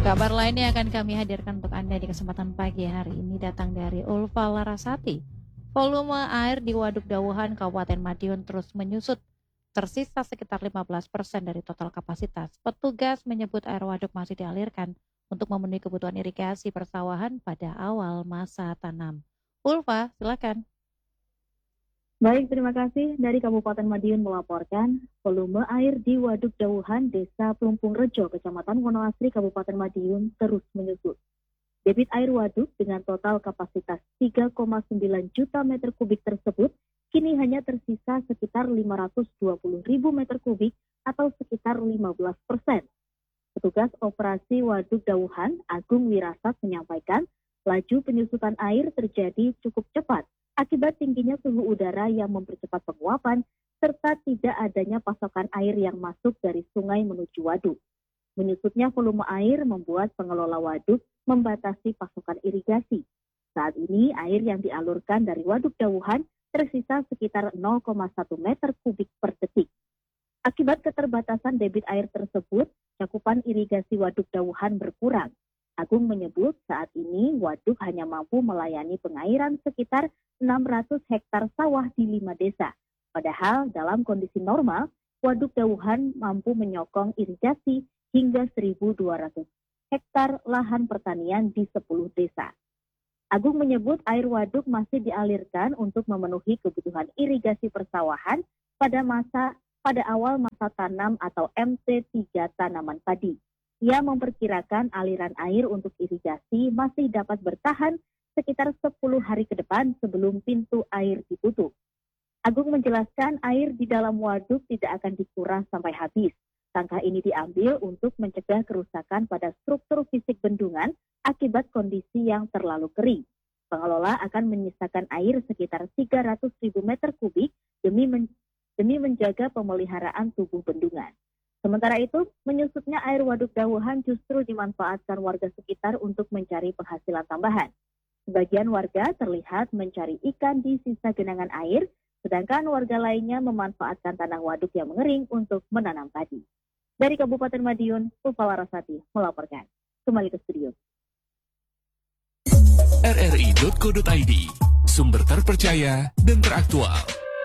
Kabar lain yang akan kami hadirkan untuk Anda di kesempatan pagi hari ini datang dari Ulfa Larasati. Volume air di Waduk Dawuhan, Kabupaten Madiun terus menyusut. Tersisa sekitar 15% dari total kapasitas. Petugas menyebut air waduk masih dialirkan untuk memenuhi kebutuhan irigasi persawahan pada awal masa tanam. Ulfa, silakan. Baik, terima kasih. Dari Kabupaten Madiun melaporkan, volume air di Waduk Dawuhan, Desa Plumpung Rejo, Kecamatan Wonoasri, Kabupaten Madiun terus menyusut. Debit air waduk dengan total kapasitas 3,9 juta meter kubik tersebut kini hanya tersisa sekitar 520 ribu meter kubik atau sekitar 15%. Petugas operasi Waduk Dawuhan, Agung Wirasat menyampaikan, laju penyusutan air terjadi cukup cepat akibat tingginya suhu udara yang mempercepat penguapan serta tidak adanya pasokan air yang masuk dari sungai menuju waduk. Menyusutnya volume air membuat pengelola waduk membatasi pasokan irigasi. Saat ini air yang dialurkan dari Waduk Dawuhan tersisa sekitar 0,1 meter kubik per detik. Akibat keterbatasan debit air tersebut, cakupan irigasi Waduk Dawuhan berkurang. Agung menyebut saat ini waduk hanya mampu melayani pengairan sekitar 600 hektar sawah di 5 desa. Padahal dalam kondisi normal, Waduk Dawuhan mampu menyokong irigasi hingga 1.200 hektar lahan pertanian di 10 desa. Agung menyebut air waduk masih dialirkan untuk memenuhi kebutuhan irigasi persawahan pada awal masa tanam atau MC3 tanaman padi. Ia memperkirakan aliran air untuk irigasi masih dapat bertahan sekitar 10 hari ke depan sebelum pintu air ditutup. Agung menjelaskan air di dalam waduk tidak akan dikuras sampai habis. Langkah ini diambil untuk mencegah kerusakan pada struktur fisik bendungan akibat kondisi yang terlalu kering. Pengelola akan menyisakan air sekitar 300 ribu meter kubik demi menjaga pemeliharaan tubuh bendungan. Sementara itu, menyusutnya air Waduk Dawuhan justru dimanfaatkan warga sekitar untuk mencari penghasilan tambahan. Sebagian warga terlihat mencari ikan di sisa genangan air, sedangkan warga lainnya memanfaatkan tanah waduk yang mengering untuk menanam padi. Dari Kabupaten Madiun, Ulfa Larasati melaporkan. Kembali ke studio. rri.co.id, sumber terpercaya dan teraktual.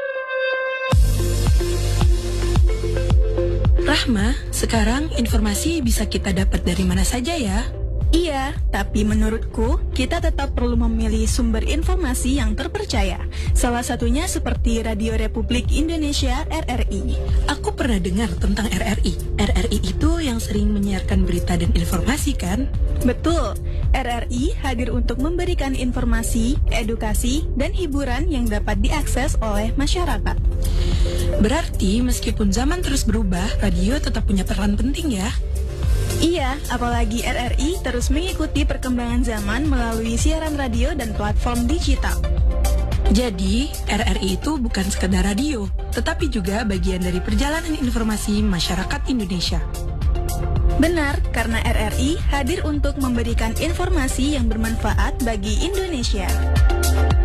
Rahma, sekarang informasi bisa kita dapat dari mana saja ya? Iya, tapi menurutku kita tetap perlu memilih sumber informasi yang terpercaya. Salah satunya seperti Radio Republik Indonesia (RRI). Aku pernah dengar tentang RRI. RRI itu yang sering menyiarkan berita dan informasi kan? Betul, RRI hadir untuk memberikan informasi, edukasi, dan hiburan yang dapat diakses oleh masyarakat. Berarti meskipun zaman terus berubah, radio tetap punya peran penting ya? Iya, apalagi RRI terus mengikuti perkembangan zaman melalui siaran radio dan platform digital. Jadi, RRI itu bukan sekedar radio, tetapi juga bagian dari perjalanan informasi masyarakat Indonesia. Benar, karena RRI hadir untuk memberikan informasi yang bermanfaat bagi Indonesia.